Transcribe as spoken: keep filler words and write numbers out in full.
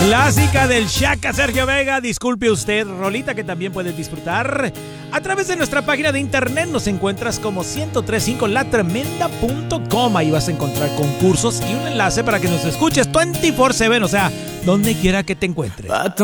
Clásica del Shaka Sergio Vega, disculpe usted, rolita que también puedes disfrutar a través de nuestra página de internet. Nos encuentras como ciento tres punto cinco la tremenda punto com. Ahí vas a encontrar concursos y un enlace para que nos escuches veinticuatro siete, o sea, donde quiera que te encuentres.